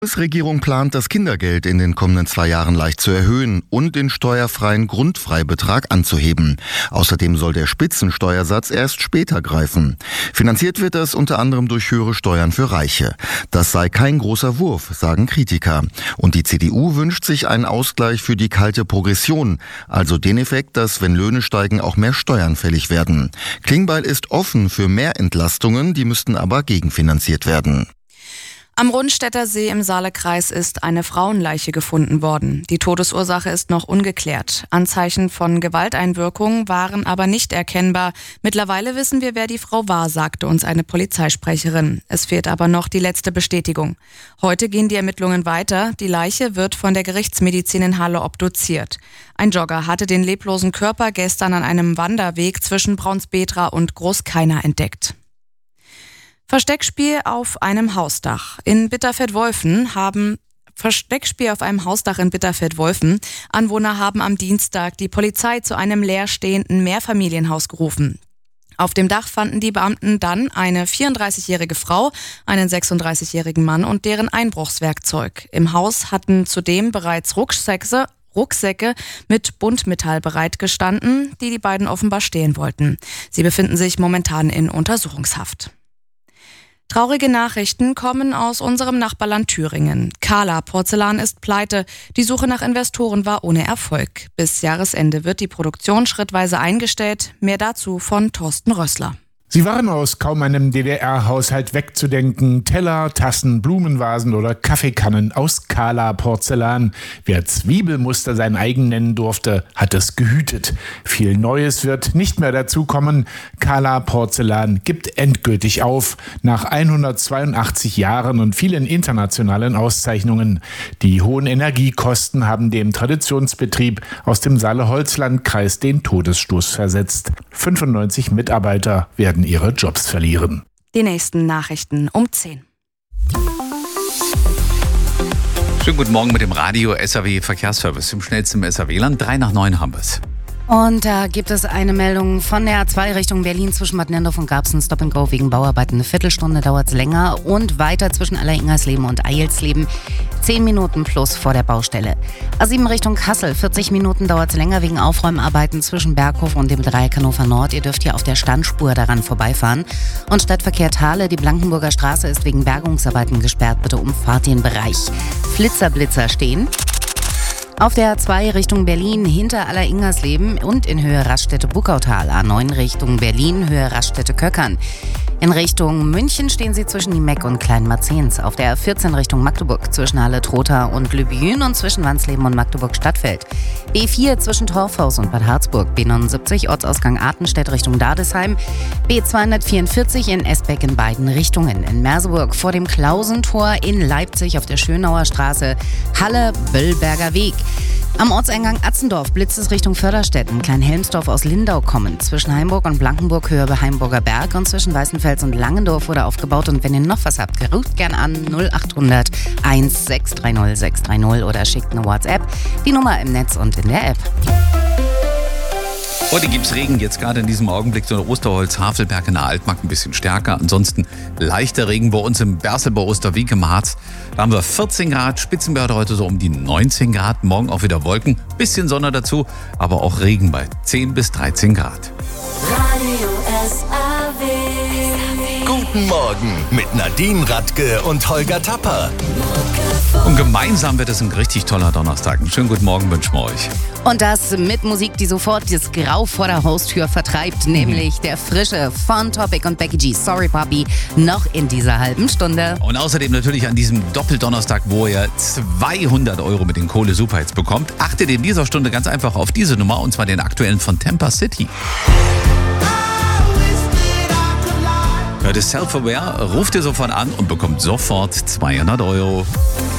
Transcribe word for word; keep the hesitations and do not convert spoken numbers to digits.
Die Bundesregierung plant, das Kindergeld in den kommenden zwei Jahren leicht zu erhöhen und den steuerfreien Grundfreibetrag anzuheben. Außerdem soll der Spitzensteuersatz erst später greifen. Finanziert wird das unter anderem durch höhere Steuern für Reiche. Das sei kein großer Wurf, sagen Kritiker. Und die C D U wünscht sich einen Ausgleich für die kalte Progression, also den Effekt, dass, wenn Löhne steigen, auch mehr Steuern fällig werden. Klingbeil ist offen für mehr Entlastungen, die müssten aber gegenfinanziert werden. Am Rundstädter See im Saalekreis ist eine Frauenleiche gefunden worden. Die Todesursache ist noch ungeklärt. Anzeichen von Gewalteinwirkung waren aber nicht erkennbar. Mittlerweile wissen wir, wer die Frau war, sagte uns eine Polizeisprecherin. Es fehlt aber noch die letzte Bestätigung. Heute gehen die Ermittlungen weiter. Die Leiche wird von der Gerichtsmedizin in Halle obduziert. Ein Jogger hatte den leblosen Körper gestern an einem Wanderweg zwischen Braunsbetra und Großkeiner entdeckt. Versteckspiel auf einem Hausdach. In Bitterfeld-Wolfen haben Versteckspiel auf einem Hausdach in Bitterfeld-Wolfen. Anwohner haben am Dienstag die Polizei zu einem leerstehenden Mehrfamilienhaus gerufen. Auf dem Dach fanden die Beamten dann eine vierunddreißigjährige Frau, einen sechsunddreißigjährigen Mann und deren Einbruchswerkzeug. Im Haus hatten zudem bereits Rucksäcke Rucksäcke mit Buntmetall bereitgestanden, die die beiden offenbar stehlen wollten. Sie befinden sich momentan in Untersuchungshaft. Traurige Nachrichten kommen aus unserem Nachbarland Thüringen. Kala Porzellan ist pleite. Die Suche nach Investoren war ohne Erfolg. Bis Jahresende wird die Produktion schrittweise eingestellt. Mehr dazu von Thorsten Rössler. Sie waren aus kaum einem D D R-Haushalt wegzudenken. Teller, Tassen, Blumenvasen oder Kaffeekannen aus Kala Porzellan. Wer Zwiebelmuster sein eigen nennen durfte, hat es gehütet. Viel Neues wird nicht mehr dazukommen. Kala Porzellan gibt endgültig auf. Nach hundertzweiundachtzig Jahren und vielen internationalen Auszeichnungen. Die hohen Energiekosten haben dem Traditionsbetrieb aus dem Saale-Holzland-Kreis den Todesstoß versetzt. fünfundneunzig Mitarbeiter werden ihre Jobs verlieren. Die nächsten Nachrichten um zehn. Schönen guten Morgen mit dem Radio S A W Verkehrsservice im schnellsten S A W-Land. Drei nach neun haben wir es. Und da gibt es eine Meldung von der A zwei Richtung Berlin zwischen Bad Nendorf und Garbsen. Stop and Go wegen Bauarbeiten. Eine Viertelstunde dauert es länger. Und weiter zwischen Alleringersleben und Eilsleben. Zehn Minuten plus vor der Baustelle. A sieben Richtung Kassel. vierzig Minuten dauert es länger wegen Aufräumarbeiten zwischen Berghof und dem Dreieck Hannover Nord. Ihr dürft hier auf der Standspur daran vorbeifahren. Und Stadtverkehr Thale. Die Blankenburger Straße ist wegen Bergungsarbeiten gesperrt. Bitte umfahrt den Bereich. Flitzerblitzer stehen. Auf der A zwei Richtung Berlin hinter Alleringersleben und in Höhe Raststätte-Buckautal. A neun Richtung Berlin, Höhe Raststätte-Köckern. In Richtung München stehen sie zwischen Niemeck und Kleinmarzens. Auf der A vierzehn Richtung Magdeburg zwischen Halle-Trotha und Lübjün und zwischen Wansleben und Magdeburg-Stadtfeld. B vier zwischen Torfhaus und Bad Harzburg. B neunundsiebzig Ortsausgang Artenstedt Richtung Dadesheim. B zweihundertvierundvierzig in Esbeck in beiden Richtungen. In Merseburg vor dem Klausentor. In Leipzig auf der Schönauer Straße. Halle-Böllberger Weg. Am Ortseingang Atzendorf blitzt es Richtung Förderstetten. Kleinhelmsdorf aus Lindau kommen. Zwischen Heimburg und Blankenburg Höhe bei Heimburger Berg und zwischen Weißenfels und Langendorf wurde aufgebaut. Und wenn ihr noch was habt, ruft gern an null acht hundert eins sechs drei null sechs drei null oder schickt eine WhatsApp. Die Nummer im Netz und in der App. Heute gibt es Regen, jetzt gerade in diesem Augenblick so in Osterholz, Havelberg in der Altmark ein bisschen stärker. Ansonsten leichter Regen bei uns im Bersel bei Osterwiek im Harz. Da haben wir vierzehn Grad, Spitzenwerte heute so um die neunzehn Grad. Morgen auch wieder Wolken, bisschen Sonne dazu, aber auch Regen bei zehn bis dreizehn Grad. Radio S A W. Guten Morgen mit Nadine Radke und Holger Tapper. Und gemeinsam wird es ein richtig toller Donnerstag. Einen schönen guten Morgen wünschen wir euch. Und das mit Musik, die sofort das Grau vor der Haustür vertreibt, nämlich der frische Fun Topic und Becky G, Sorry Papi, noch in dieser halben Stunde. Und außerdem natürlich an diesem Doppeldonnerstag, wo ihr zweihundert Euro mit den Kohle Superhits bekommt, achtet in dieser Stunde ganz einfach auf diese Nummer, und zwar den aktuellen von Tampa City. Hört es Self-Aware, ruft ihr sofort an und bekommt sofort zweihundert Euro.